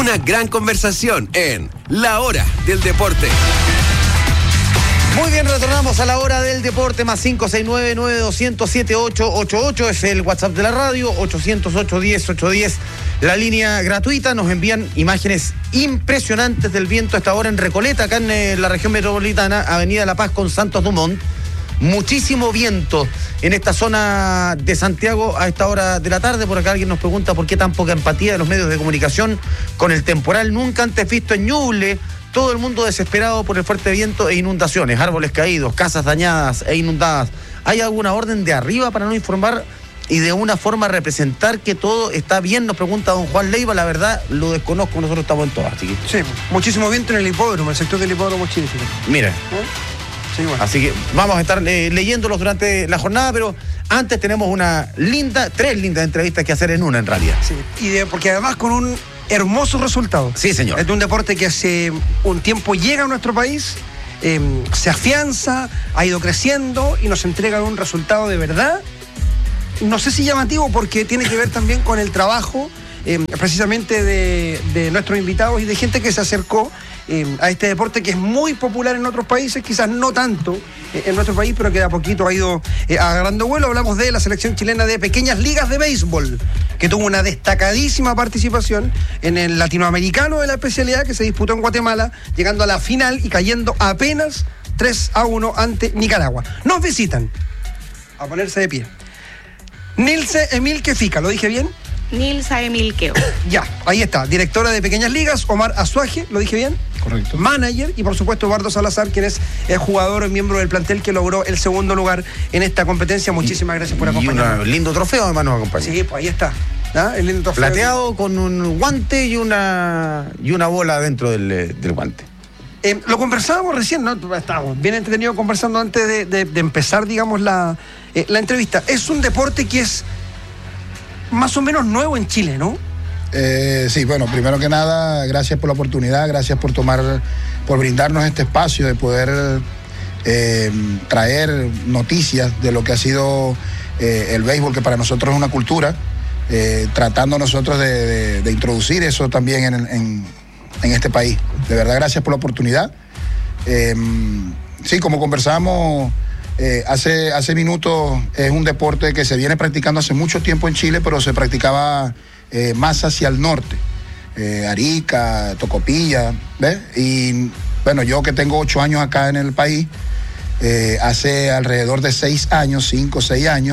Una gran conversación en La Hora del Deporte. Muy bien, retornamos a La Hora del Deporte, más 569-9200-7888, es el WhatsApp de la radio, 800-810-810, la línea gratuita. Nos envían imágenes impresionantes del viento a esta hora en Recoleta, acá en la región metropolitana, Avenida La Paz con Santos Dumont. Muchísimo viento en esta zona de Santiago a esta hora de la tarde. Por acá alguien nos pregunta por qué tan poca empatía de los medios de comunicación con el temporal nunca antes visto en Ñuble. Todo el mundo desesperado por el fuerte viento e inundaciones, árboles caídos, casas dañadas e inundadas. ¿Hay alguna orden de arriba para no informar y de una forma representar que todo está bien? Nos pregunta don Juan Leiva. La verdad, lo desconozco, nosotros estamos en todas. Así que... Sí, muchísimo viento en el hipódromo, el sector del hipódromo Chile. Mira. Sí, bueno. Así que vamos a estar leyéndolos durante la jornada, pero antes tenemos tres lindas entrevistas que hacer en una, en realidad. Sí, porque además con un hermoso resultado. Sí, señor. Es de un deporte que hace un tiempo llega a nuestro país, se afianza, ha ido creciendo y nos entrega un resultado de verdad, no sé si llamativo, porque tiene que ver también con el trabajo precisamente de nuestros invitados y de gente que se acercó a este deporte que es muy popular en otros países, quizás no tanto en nuestro país, pero que de a poquito ha ido agarrando vuelo. Hablamos de la selección chilena de pequeñas ligas de béisbol, que tuvo una destacadísima participación en el latinoamericano de la especialidad que se disputó en Guatemala, llegando a la final y cayendo apenas 3-1 ante Nicaragua. Nos visitan, a ponerse de pie, Nilce Emilke Fica, ¿lo dije bien? Nilsa Emilkeo. Ya, ahí está, directora de Pequeñas Ligas, Omar Azuaje, ¿lo dije bien? Correcto. Manager, y por supuesto Eduardo Salazar, quien es el jugador, miembro del plantel que logró el segundo lugar en esta competencia. Muchísimas gracias por acompañarnos. Y un lindo trofeo además nos acompaña. Sí, pues ahí está. ¿Ah? El lindo trofeo. Plateado con un guante y una bola dentro del guante. Lo conversábamos recién, ¿no? Estábamos bien entretenidos conversando antes de empezar, digamos, la entrevista. Es un deporte que es más o menos nuevo en Chile, ¿no? Sí, bueno, primero que nada, gracias por la oportunidad, gracias por brindarnos este espacio de poder traer noticias de lo que ha sido el béisbol, que para nosotros es una cultura, tratando nosotros de introducir eso también en este país. De verdad, gracias por la oportunidad. Sí, como conversábamos hace minutos, es un deporte que se viene practicando hace mucho tiempo en Chile, pero se practicaba más hacia el norte, Arica, Tocopilla, ¿ves? Y bueno, yo que tengo 8 años acá en el país, hace alrededor de 5 o 6 años,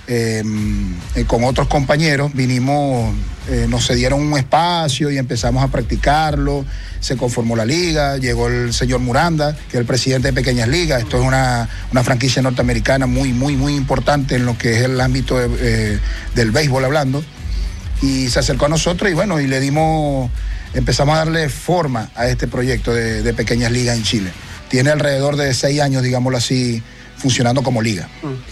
con otros compañeros vinimos, nos cedieron un espacio y empezamos a practicarlo. Se conformó la liga, llegó el señor Miranda, que es el presidente de Pequeñas Ligas. Esto es una franquicia norteamericana muy importante en lo que es el ámbito del béisbol hablando, y se acercó a nosotros y bueno, y empezamos a darle forma a este proyecto de Pequeñas Ligas en Chile. Tiene alrededor de 6 años, digámoslo así, funcionando como liga.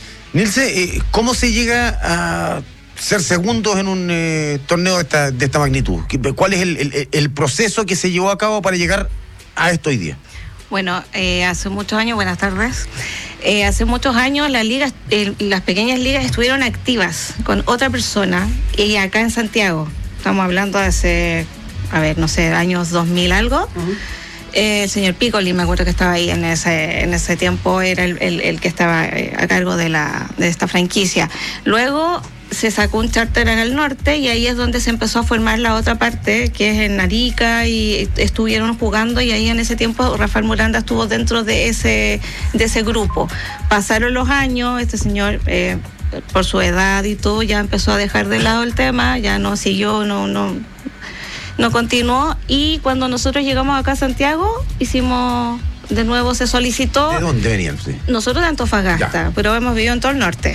Nilce, ¿cómo se llega a ser segundos en un torneo de esta magnitud? ¿Cuál es el proceso que se llevó a cabo para llegar a esto hoy día? Bueno, hace muchos años, buenas tardes, hace muchos años las pequeñas ligas estuvieron activas con otra persona, y acá en Santiago, estamos hablando de hace, años 2000 algo. Uh-huh. El señor Piccoli, me acuerdo que estaba ahí en ese tiempo, era el que estaba a cargo de esta franquicia. Luego se sacó un charter en el norte y ahí es donde se empezó a formar la otra parte, que es en Arica, y estuvieron jugando, y ahí en ese tiempo Rafael Miranda estuvo dentro de ese grupo. Pasaron los años, este señor por su edad y todo ya empezó a dejar de lado el tema, ya no siguió, no continuó, y cuando nosotros llegamos acá a Santiago, hicimos, de nuevo se solicitó. ¿De dónde venían? Sí. Nosotros de Antofagasta, ya, pero hemos vivido en todo el norte.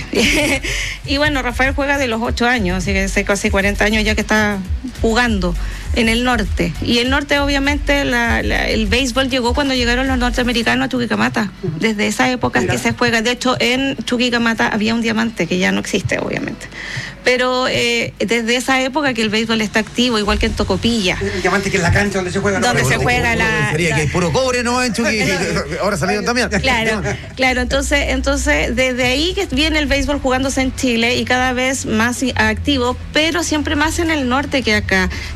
Y bueno, Rafael juega de los 8 años, así que hace casi 40 años ya que está jugando en el norte. Y el norte, obviamente, el béisbol llegó cuando llegaron los norteamericanos a Chuquicamata. Desde esa época que se juega. De hecho, en Chuquicamata había un diamante que ya no existe, obviamente. Pero desde esa época que el béisbol está activo, igual que en Tocopilla. El diamante, que es la cancha donde se juega. Donde se juega Sería que hay puro cobre, ¿no? En Chuquicamata. Ahora salieron también. Claro. Entonces, desde ahí que viene el béisbol jugándose en Chile, y cada vez más activo, pero siempre más en el norte que acá. De hecho, acá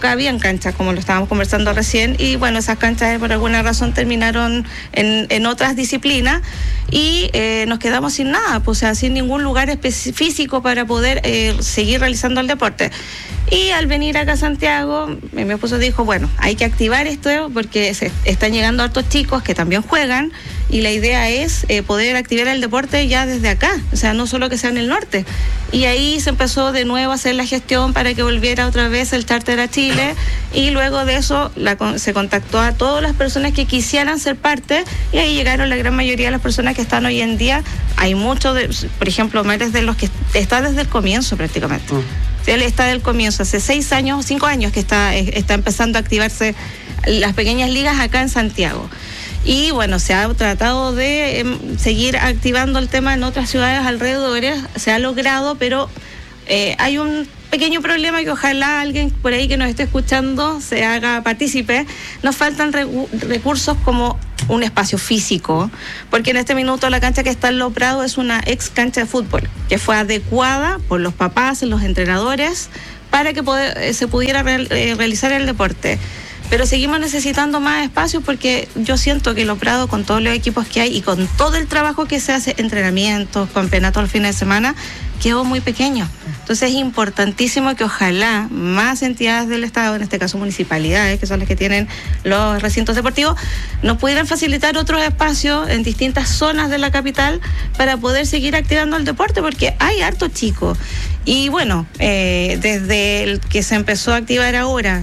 habían canchas, como lo estábamos conversando recién, y bueno, esas canchas por alguna razón terminaron en otras disciplinas y nos quedamos sin nada, pues, o sea, sin ningún lugar físico para poder seguir realizando el deporte. Y al venir acá a Santiago, mi esposo dijo, bueno, hay que activar esto porque están llegando hartos chicos que también juegan y la idea es poder activar el deporte ya desde acá, o sea, no solo que sea en el norte. Y ahí se empezó de nuevo a hacer la gestión para que volviera otra vez el charter a Chile y luego de eso se contactó a todas las personas que quisieran ser parte y ahí llegaron la gran mayoría de las personas que están hoy en día. Hay muchos, por ejemplo, Mares de los que está desde el comienzo prácticamente. Él está del comienzo, hace 6 años, 5 años que está empezando a activarse las pequeñas ligas acá en Santiago. Y bueno, se ha tratado de seguir activando el tema en otras ciudades alrededores, se ha logrado, pero hay un pequeño problema que ojalá alguien por ahí que nos esté escuchando se haga partícipe. Nos faltan recursos como un espacio físico, porque en este minuto la cancha que está en Los Prados es una ex cancha de fútbol, que fue adecuada por los papás, los entrenadores, para que se pudiera realizar el deporte. Pero seguimos necesitando más espacios porque yo siento que Los Prados, con todos los equipos que hay y con todo el trabajo que se hace, entrenamientos, campeonatos los fines de semana, quedó muy pequeño. Entonces es importantísimo que ojalá más entidades del Estado, en este caso municipalidades, que son las que tienen los recintos deportivos, nos pudieran facilitar otros espacios en distintas zonas de la capital para poder seguir activando el deporte, porque hay hartos chicos. Y bueno, desde el que se empezó a activar ahora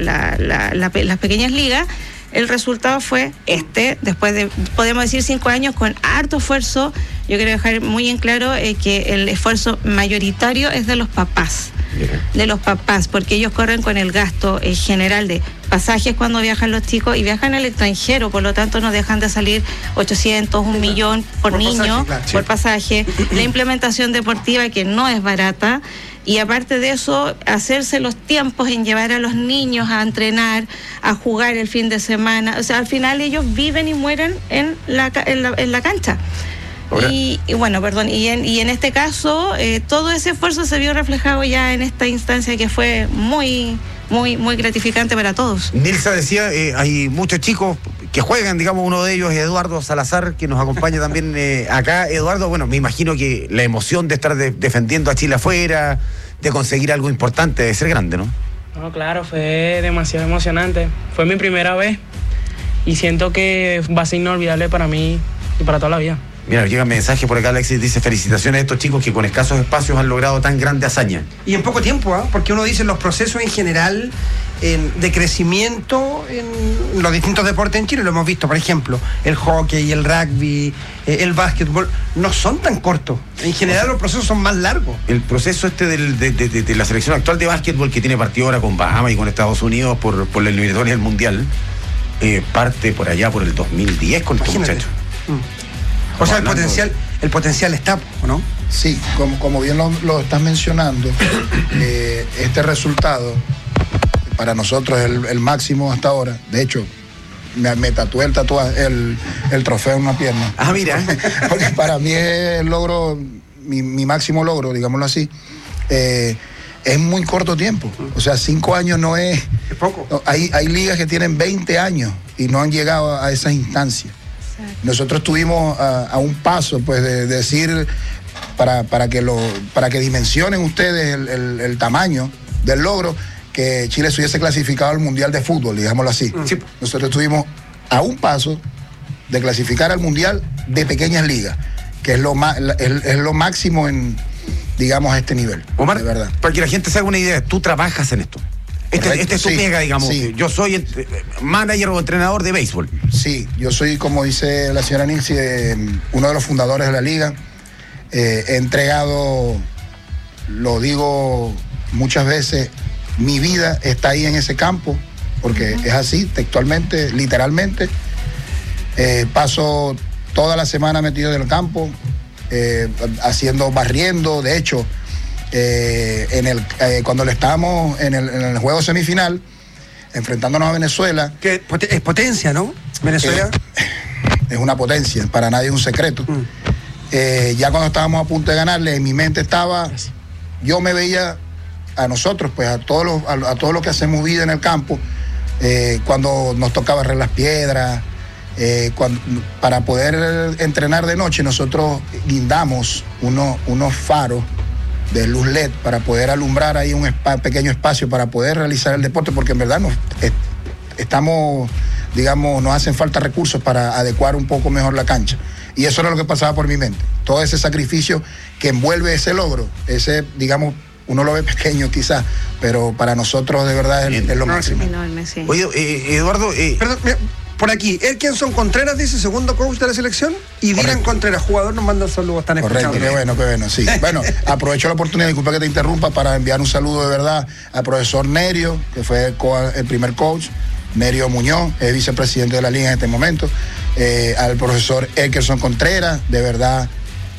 las pequeñas ligas, el resultado fue después de, podemos decir, 5 años con harto esfuerzo. Yo quiero dejar muy en claro que el esfuerzo mayoritario es de los papás. De los papás, porque ellos corren con el gasto general de pasajes cuando viajan los chicos y viajan al extranjero, por lo tanto no dejan de salir 800, 1 millón por niño, por pasaje, la implementación deportiva que no es barata. Y aparte de eso, hacerse los tiempos en llevar a los niños a entrenar, a jugar el fin de semana. O sea, al final ellos viven y mueren en la cancha. Y bueno, perdón, y en este caso, todo ese esfuerzo se vio reflejado ya en esta instancia que fue muy gratificante para todos. Nilsa decía, hay muchos chicos que juegan, digamos, uno de ellos es Eduardo Salazar, que nos acompaña también acá. Eduardo, bueno, me imagino que la emoción de estar defendiendo a Chile afuera, de conseguir algo importante, debe ser grande, ¿no? No, claro, fue demasiado emocionante. Fue mi primera vez y siento que va a ser inolvidable para mí y para toda la vida. Mira, llega un mensaje por acá, Alexis, dice: felicitaciones a estos chicos que con escasos espacios han logrado tan grande hazaña. Y en poco tiempo, porque uno dice los procesos en general de crecimiento en los distintos deportes en Chile, lo hemos visto, por ejemplo, el hockey, el rugby, el básquetbol, no son tan cortos. En general los procesos son más largos. El proceso de la selección actual de básquetbol, que tiene partido ahora con Bahamas y con Estados Unidos por la eliminatoria del Mundial, parte por allá por el 2010 con estos muchachos. O sea, el potencial está, ¿no? Sí, como bien lo estás mencionando, este resultado para nosotros es el máximo hasta ahora. De hecho, me tatué el trofeo en una pierna. Ah, mira. Porque para mí es el logro, mi máximo logro, digámoslo así. Es muy corto tiempo. O sea, 5 años no es... Es poco. No, hay ligas que tienen 20 años y no han llegado a esas instancias. Nosotros estuvimos a un paso, pues, de decir, para que dimensionen ustedes el tamaño del logro, que Chile se hubiese clasificado al Mundial de Fútbol, digámoslo así. Sí. Nosotros estuvimos a un paso de clasificar al Mundial de pequeñas ligas, que es lo máximo en, digamos, a este nivel. Omar, de verdad. Para que la gente se haga una idea, tú trabajas en esto. Este es tu pega, digamos. Sí. Yo soy manager o entrenador de béisbol. Sí, yo soy, como dice la señora Nilsi, uno de los fundadores de la liga. He entregado, lo digo muchas veces, mi vida está ahí en ese campo, porque es así, textualmente, literalmente. Paso toda la semana metido en el campo, barriendo. De hecho, cuando le estábamos en el juego semifinal, enfrentándonos a Venezuela. Que es potencia, ¿no? Venezuela. Es una potencia, para nadie es un secreto. Ya cuando estábamos a punto de ganarle, en mi mente estaba, yo me veía a nosotros, pues a todos los que hacemos vida en el campo, cuando nos toca barrer las piedras, para poder entrenar de noche, nosotros guindamos unos faros de luz LED para poder alumbrar ahí un pequeño espacio para poder realizar el deporte, porque en verdad nos hacen falta recursos para adecuar un poco mejor la cancha. Y eso era lo que pasaba por mi mente. Todo ese sacrificio que envuelve ese logro, digamos, uno lo ve pequeño quizás, pero para nosotros de verdad es lo máximo. Enorme, sí. Oye, Eduardo... Perdón, mira, por aquí, Elkinson Contreras dice, segundo coach de la selección, y Dylan Contreras, jugador, nos manda saludos, están escuchando. Correcto, qué bueno, sí. Bueno, aprovecho la oportunidad, disculpa que te interrumpa, para enviar un saludo de verdad al profesor Nerio, que fue el primer coach, Nerio Muñoz, es vicepresidente de la liga en este momento, al profesor Elkinson Contreras, de verdad,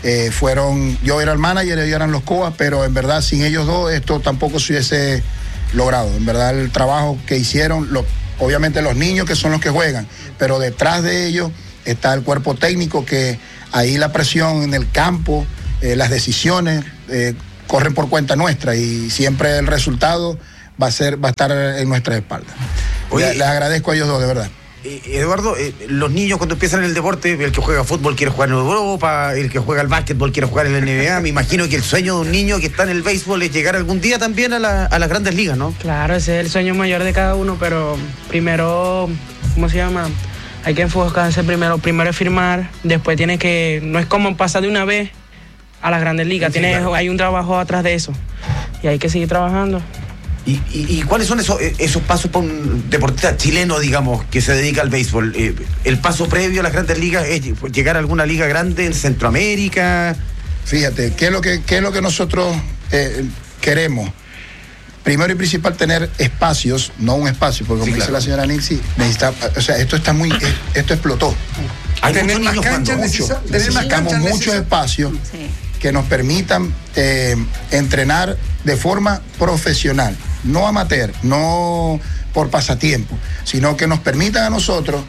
yo era el manager, ellos eran los coas, pero en verdad sin ellos dos esto tampoco se hubiese logrado. En verdad el trabajo que hicieron, obviamente los niños que son los que juegan, pero detrás de ellos está el cuerpo técnico, que ahí la presión en el campo, las decisiones corren por cuenta nuestra, y siempre el resultado va a estar en nuestras espaldas. Les agradezco a ellos dos, de verdad. Eduardo, los niños cuando empiezan en el deporte, el que juega fútbol quiere jugar en Europa, el que juega al básquetbol quiere jugar en la NBA. Me imagino que el sueño de un niño que está en el béisbol es llegar algún día también a las grandes ligas, ¿no? Claro, ese es el sueño mayor de cada uno, pero primero, ¿cómo se llama? Hay que enfocarse primero es firmar, después no es como pasar de una vez a las grandes ligas, sí, claro. Hay un trabajo atrás de eso y hay que seguir trabajando. ¿Y cuáles son esos pasos para un deportista chileno, digamos, que se dedica al béisbol? ¿El paso previo a las grandes ligas es llegar a alguna liga grande en Centroamérica? Fíjate, ¿qué es lo que nosotros queremos? Primero y principal, tener espacios, no un espacio, porque como dice la señora Nixie, esto explotó. Hay tener más canchas, necesitamos muchos espacios que nos permitan entrenar de forma profesional, no amateur, no por pasatiempo, sino que nos permitan a nosotros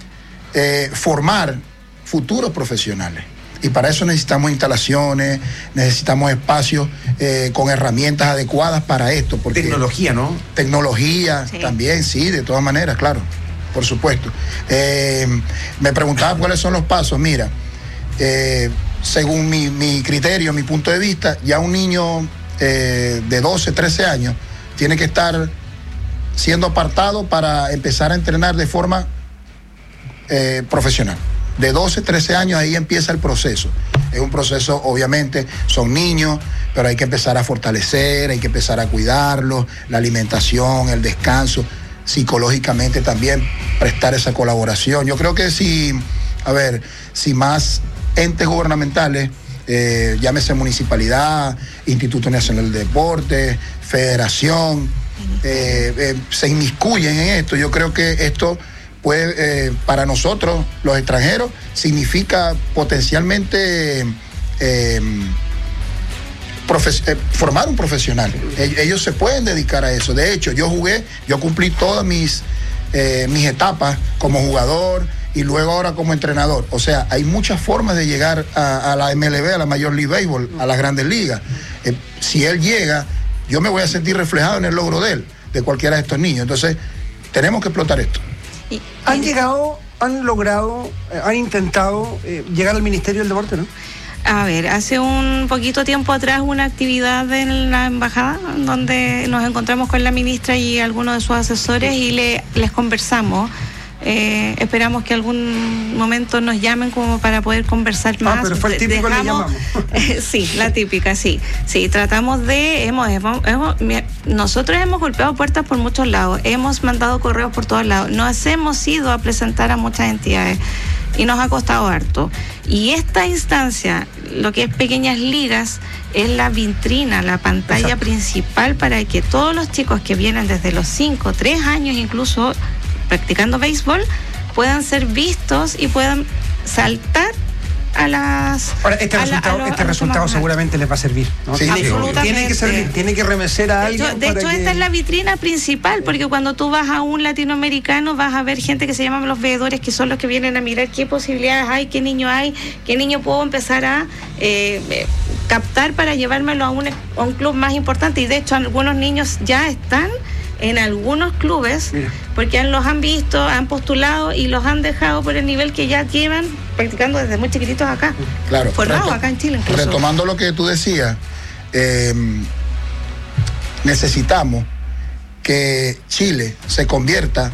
formar futuros profesionales. Y para eso necesitamos instalaciones, necesitamos espacios con herramientas adecuadas para esto. Porque tecnología, ¿no? Tecnología también, sí, de todas maneras, claro, por supuesto. Me preguntaba cuáles son los pasos. Mira, según mi criterio, mi punto de vista, ya un niño de 12, 13 años tiene que estar siendo apartado para empezar a entrenar de forma profesional. De 12, 13 años ahí empieza el proceso. Es un proceso, obviamente, son niños, pero hay que empezar a fortalecer, hay que empezar a cuidarlos, la alimentación, el descanso, psicológicamente también prestar esa colaboración. Yo creo que si más entes gubernamentales, llámese municipalidad, Instituto Nacional de Deporte, Federación, se inmiscuyen en esto, yo creo que esto puede, para nosotros, los extranjeros, significa potencialmente formar un profesional. Ellos se pueden dedicar a eso. De hecho, yo cumplí todas mis etapas como jugador y luego ahora como entrenador. O sea, hay muchas formas de llegar a la MLB, a la Major League Baseball, a las grandes ligas. Si él llega, yo me voy a sentir reflejado en el logro de él, de cualquiera de estos niños. Entonces, tenemos que explotar esto. Han logrado, han intentado llegar al Ministerio del Deporte, ¿no? A ver, hace un poquito tiempo atrás una actividad en la embajada donde nos encontramos con la ministra y algunos de sus asesores y les conversamos. Esperamos que algún momento nos llamen como para poder conversar más. Pero fue el típico, le llamamos. Sí, la típica, sí. Sí, tratamos nosotros hemos golpeado puertas por muchos lados, hemos mandado correos por todos lados, nos hemos ido a presentar a muchas entidades y nos ha costado harto. Y esta instancia, lo que es pequeñas ligas, es la vitrina, la pantalla principal para que todos los chicos que vienen desde los 5, 3 años incluso practicando béisbol puedan ser vistos y puedan saltar a las... Ahora, este resultado seguramente les va a servir, ¿no? Sí, absolutamente. Tiene que servir, tiene que remecer a alguien. De hecho, esta es la vitrina principal, porque cuando tú vas a un latinoamericano vas a ver gente que se llaman los veedores, que son los que vienen a mirar qué posibilidades hay, qué niño puedo empezar a captar para llevármelo a un club más importante. Y de hecho algunos niños ya están en algunos clubes. Mira. Porque los han visto, han postulado y los han dejado por el nivel que ya llevan practicando desde muy chiquititos acá. Claro. Formados acá en Chile incluso. Retomando lo que tú decías, necesitamos que Chile se convierta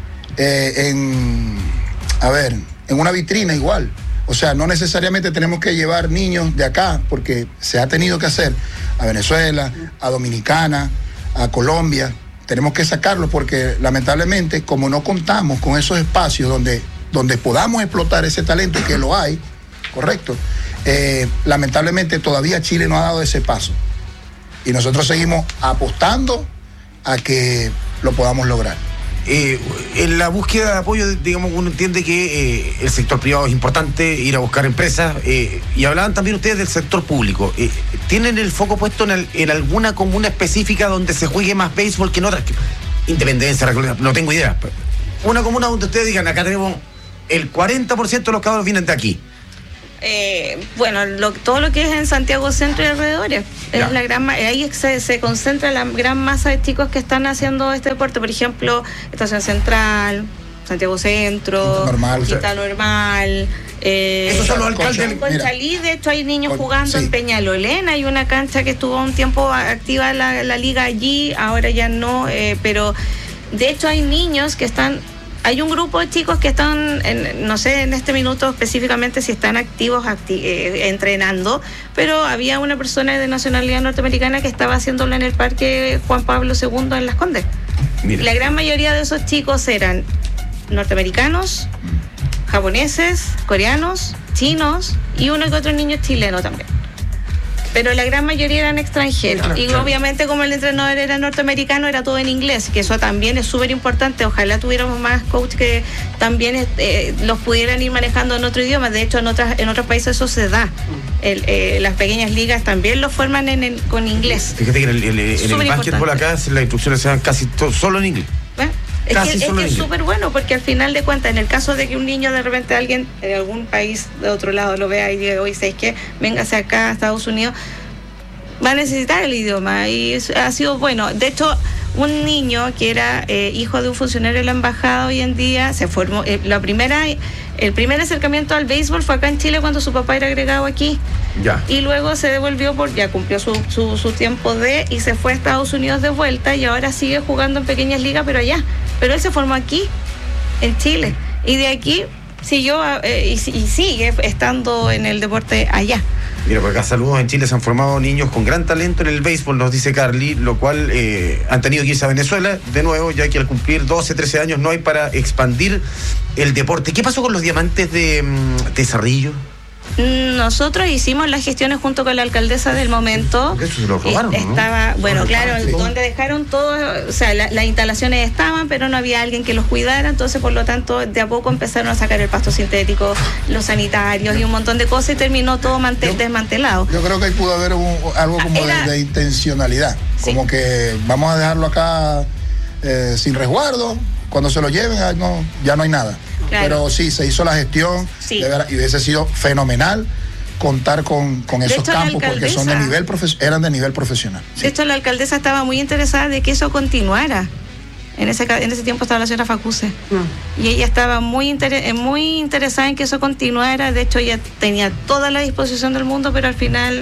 en una vitrina igual. O sea, no necesariamente tenemos que llevar niños de acá, porque se ha tenido que hacer a Venezuela, a Dominicana, a Colombia. Tenemos que sacarlos porque lamentablemente, como no contamos con esos espacios donde podamos explotar ese talento, que lo hay, correcto, lamentablemente todavía Chile no ha dado ese paso. Y nosotros seguimos apostando a que lo podamos lograr. En la búsqueda de apoyo, digamos, uno entiende que el sector privado es importante, ir a buscar empresas, y hablaban también ustedes del sector público. ¿Tienen el foco puesto en alguna comuna específica donde se juegue más béisbol que en otras? Independencia, no tengo idea. Una comuna donde ustedes digan, acá tenemos el 40% de los cabros vienen de aquí. Bueno, todo lo que es en Santiago Centro y alrededores, es la ahí se concentra la gran masa de chicos que están haciendo este deporte. Por ejemplo, Estación Central, Santiago Centro, Quinta Normal. Esos son los alcaldes. En Conchalí, de hecho, hay niños jugando en Peñalolén. Hay una cancha que estuvo un tiempo activa la liga allí, ahora ya no, pero de hecho hay niños que están. Hay un grupo de chicos que están, no sé en este minuto específicamente si están activos entrenando, pero había una persona de nacionalidad norteamericana que estaba haciéndolo en el Parque Juan Pablo II en Las Condes. Mira. La gran mayoría de esos chicos eran norteamericanos, japoneses, coreanos, chinos y uno que otro niño chileno también. Pero la gran mayoría eran extranjeros. Y obviamente como el entrenador era norteamericano, era todo en inglés, que eso también es súper importante. Ojalá tuviéramos más coaches que también los pudieran ir manejando en otro idioma. De hecho, en otros países eso se da. Las pequeñas ligas también lo forman con inglés. Fíjate que en el básquetbol acá las instrucciones se dan casi solo en inglés. Es que es súper bueno, porque al final de cuentas, en el caso de que un niño de repente alguien de algún país de otro lado lo vea y diga, oye, ¿sabes qué? Véngase acá a Estados Unidos, va a necesitar el idioma, y ha sido bueno. De hecho, un niño que era hijo de un funcionario de la embajada hoy en día se formó. El primer acercamiento al béisbol fue acá en Chile cuando su papá era agregado aquí. Ya. Y luego se devolvió ya cumplió su tiempo y se fue a Estados Unidos de vuelta y ahora sigue jugando en pequeñas ligas, pero allá. Pero él se formó aquí, en Chile. Y de aquí siguió y sigue estando en el deporte allá. Mira, por acá saludos. En Chile se han formado niños con gran talento en el béisbol, nos dice Carly, lo cual han tenido que irse a Venezuela de nuevo, ya que al cumplir 12, 13 años no hay para expandir el deporte. ¿Qué pasó con los diamantes de Cerrillo? Nosotros hicimos las gestiones junto con la alcaldesa del momento. Eso se lo robaron, ¿no? Estaba, bueno, claro, donde dejaron todo, o sea, las instalaciones estaban, pero no había alguien que los cuidara, entonces por lo tanto de a poco empezaron a sacar el pasto sintético, los sanitarios y un montón de cosas, y terminó todo desmantelado. Yo creo que ahí pudo haber algo como de intencionalidad, como que vamos a dejarlo acá sin resguardo, cuando se lo lleven ya no hay nada. Claro. Pero sí, se hizo la gestión, de verdad, y hubiese sido fenomenal contar con esos campos, porque son eran de nivel profesional. De hecho, la alcaldesa estaba muy interesada de que eso continuara. En ese tiempo estaba la señora Facuse. Y ella estaba muy interesada en que eso continuara. De hecho, ella tenía toda la disposición del mundo, pero al final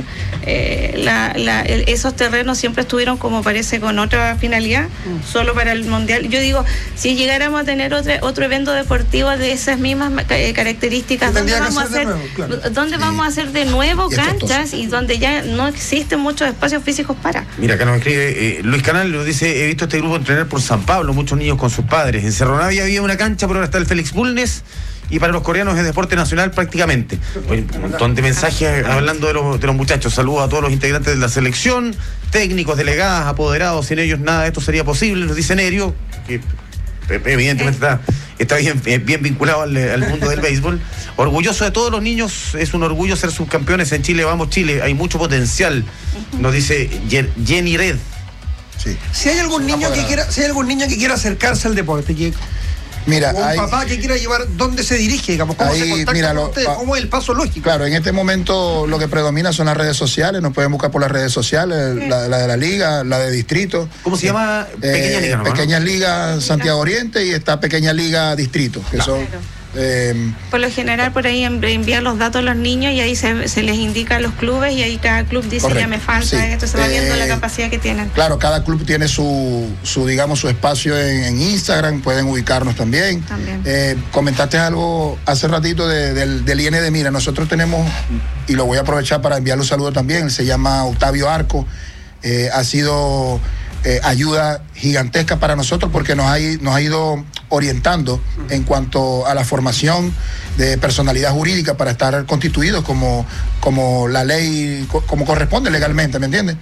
esos terrenos siempre estuvieron, como parece, con otra finalidad, solo para el mundial. Yo digo, si llegáramos a tener otro evento deportivo de esas mismas características, ¿dónde vamos a hacer de nuevo canchas y donde ya no existen muchos espacios físicos para? Mira, acá nos escribe Luis Canal, nos dice, he visto este grupo entrenar por San Pablo, muchos niños con sus padres. En Cerro Navia había una cancha, pero ahora está el Félix Bulnes, y para los coreanos es deporte nacional prácticamente. Un montón de mensajes hablando de los muchachos. Saludos a todos los integrantes de la selección, técnicos, delegadas, apoderados. Sin ellos nada de esto sería posible, nos dice Nerio, que evidentemente está bien vinculado al mundo del béisbol. Orgulloso de todos los niños, es un orgullo ser subcampeones en Chile. Vamos Chile, hay mucho potencial, nos dice Jenny Red. Sí. Si hay algún niño que quiera acercarse al deporte, que Mira, un papá que quiera llevar, ¿dónde se dirige? Digamos, ¿cómo se contacta con ustedes? ¿Cómo es el paso lógico? Claro, en este momento lo que predomina son las redes sociales, nos pueden buscar por las redes sociales, la de la liga, la de distrito. ¿Cómo se llama? Pequeña Liga, ¿no? Pequeña Liga Santiago Oriente y está Pequeña Liga Distrito, que son... por lo general por ahí envían los datos a los niños y ahí se les indica a los clubes y ahí cada club dice ya me falta esto, se va viendo la capacidad que tienen. Claro, cada club tiene su digamos su espacio en Instagram, pueden ubicarnos también. Comentaste algo hace ratito del IND. Mira, nosotros tenemos, y lo voy a aprovechar para enviarle un saludo también, se llama Octavio Arco, ha sido ayuda gigantesca para nosotros porque nos ha ido orientando en cuanto a la formación de personalidad jurídica para estar constituidos como la ley, como corresponde legalmente, ¿me entiendes?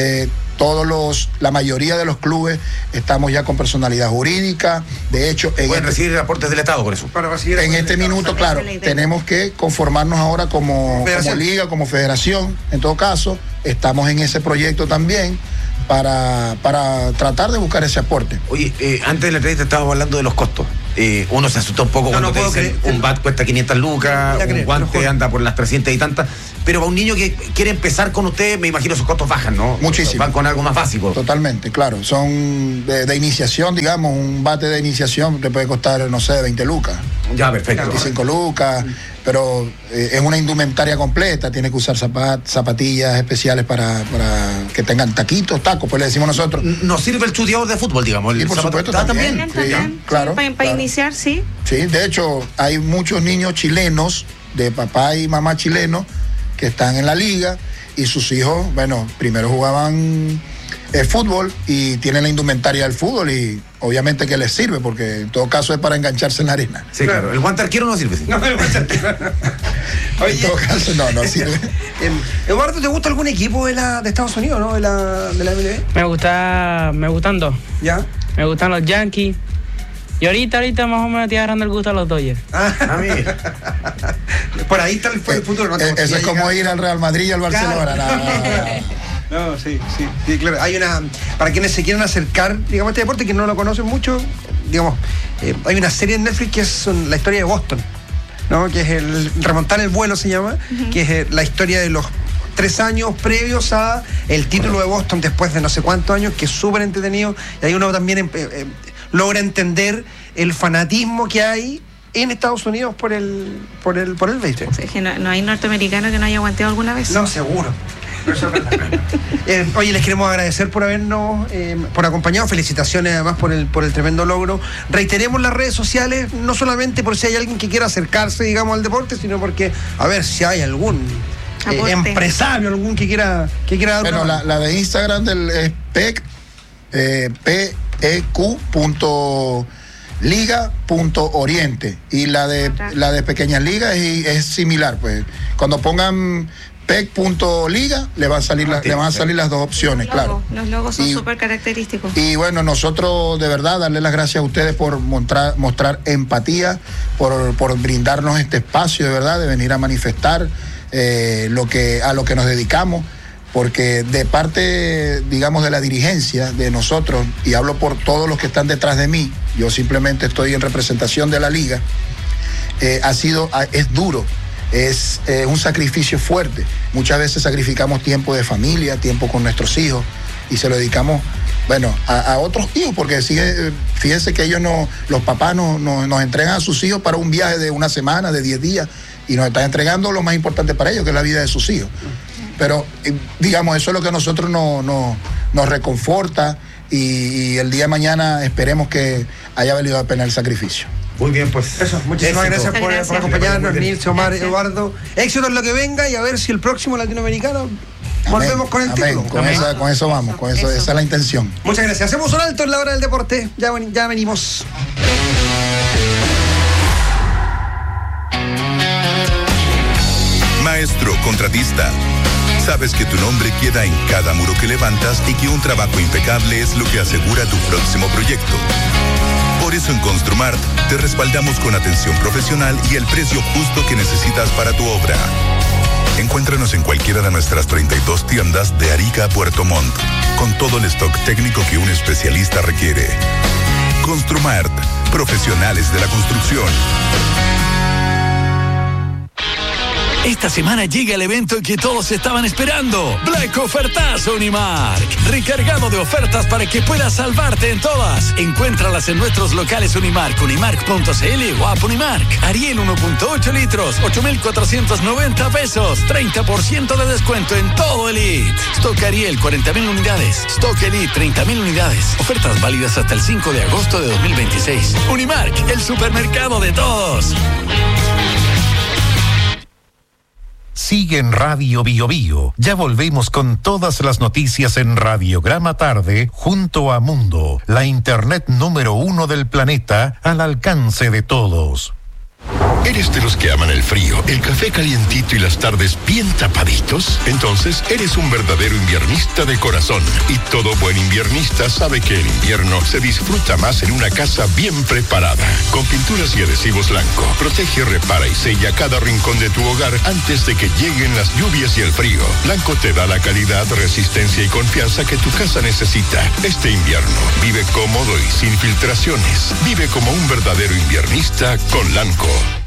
La mayoría de los clubes estamos ya con personalidad jurídica. De hecho, pueden recibir aportes del Estado por eso. En este minuto, claro, tenemos que conformarnos ahora como liga, como federación. En todo caso, estamos en ese proyecto también para tratar de buscar ese aporte. Oye, antes de la entrevista estábamos hablando de los costos. Uno se asustó un poco cuando te dicen un bat cuesta 500 lucas, un guante anda por las 300 y tantas, pero para un niño que quiere empezar con usted, me imagino sus costos bajan, ¿no? Muchísimo. Van con algo más básico. Totalmente, claro. Son de iniciación, digamos, un bate de iniciación te puede costar, no sé, 20 lucas. Ya, perfecto. 25 lucas, pero es una indumentaria completa, tiene que usar zapatillas especiales para que tengan tacos, pues le decimos nosotros. Nos sirve el chuteador de fútbol, digamos. Y por supuesto también. Claro. Para iniciar, sí. Sí, de hecho, hay muchos niños chilenos, de papá y mamá chilenos, que están en la liga y sus hijos, bueno, primero jugaban fútbol y tienen la indumentaria del fútbol y obviamente que les sirve porque en todo caso es para engancharse en la arena. Sí, claro. ¿El guante arquero no sirve? ¿Sí? No, el guante arquero. Oye, en todo caso no sirve. Eduardo, ¿te gusta algún equipo de Estados Unidos, no? De la MLB? Me gustan dos. ¿Ya? Me gustan los Yankees. Y ahorita más o menos estoy agarrando el gusto a los Dodgers. Mira. Por ahí está el futuro. Eso es como ir al Real Madrid y al Barcelona. No, sí, claro. Hay para quienes se quieran acercar, digamos, a este deporte que no lo conocen mucho, digamos, hay una serie en Netflix que es la historia de Boston, ¿no? Que es remontar el vuelo se llama, que es la historia de los 3 años previos a el título de Boston después de no sé cuántos años, que es súper entretenido, y ahí uno también logra entender el fanatismo que hay en Estados Unidos por el béisbol. Es que no hay norteamericano que no haya aguantado alguna vez. No, seguro. Oye, les queremos agradecer por habernos por acompañado. Felicitaciones además por el tremendo logro. Reiteremos las redes sociales, no solamente por si hay alguien que quiera acercarse, digamos, al deporte, sino porque a ver si hay algún empresario, algún que quiera dar. Bueno, la de Instagram es PEC.liga.oriente y la de Pequeñas Ligas es similar, pues cuando pongan PEC.liga le van a salir las dos opciones, claro. Los logos son súper característicos. Y bueno, nosotros de verdad darle las gracias a ustedes por mostrar empatía, por brindarnos este espacio de verdad, de venir a manifestar a lo que nos dedicamos, porque de parte, digamos, de la dirigencia de nosotros, y hablo por todos los que están detrás de mí, yo simplemente estoy en representación de la liga, es duro. Es un sacrificio fuerte. Muchas veces sacrificamos tiempo de familia, tiempo con nuestros hijos y se lo dedicamos, bueno, a otros hijos, porque fíjense que los papás nos entregan a sus hijos para un viaje de una semana, de 10 días y nos están entregando lo más importante para ellos, que es la vida de sus hijos. Pero digamos, eso es lo que a nosotros nos reconforta y el día de mañana esperemos que haya valido la pena el sacrificio. Muy bien, pues. Eso, muchísimas gracias por acompañarnos, Nilce, Omar, Eduardo. Éxito en lo que venga y a ver si el próximo latinoamericano volvemos con el título. Con eso vamos, esa es la intención. Muchas gracias. Hacemos un alto en la hora del deporte. Ya venimos. Maestro contratista. Sabes que tu nombre queda en cada muro que levantas y que un trabajo impecable es lo que asegura tu próximo proyecto. Por eso en Construmart te respaldamos con atención profesional y el precio justo que necesitas para tu obra. Encuéntranos en cualquiera de nuestras 32 tiendas de Arica a Puerto Montt, con todo el stock técnico que un especialista requiere. Construmart, profesionales de la construcción. Esta semana llega el evento que todos estaban esperando. Black Ofertazo Unimark. Recargado de ofertas para que puedas salvarte en todas. Encuéntralas en nuestros locales Unimark, unimark.cl o App Unimark. Ariel 1.8 litros, 8,490 pesos. 30% de descuento en todo Elite. Stock Ariel, 40,000 unidades. Stock Elite, 30,000 unidades. Ofertas válidas hasta el 5 de agosto de 2026. Unimark, el supermercado de todos. Sigue en Radio Bio Bio. Ya volvemos con todas las noticias en Radiograma Tarde junto a Mundo, la internet número 1 del planeta al alcance de todos. ¿Eres de los que aman el frío, el café calientito y las tardes bien tapaditos? Entonces eres un verdadero inviernista de corazón. Y todo buen inviernista sabe que el invierno se disfruta más en una casa bien preparada. Con pinturas y adhesivos Lanco, protege, repara y sella cada rincón de tu hogar antes de que lleguen las lluvias y el frío. Lanco te da la calidad, resistencia y confianza que tu casa necesita. Este invierno, vive cómodo y sin filtraciones. Vive como un verdadero inviernista con Lanco.